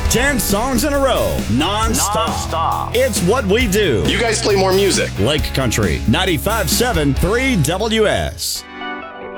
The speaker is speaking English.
10 songs in a row, non-stop. It's what we do. You guys play more music. Lake Country, 95.7 3 WS.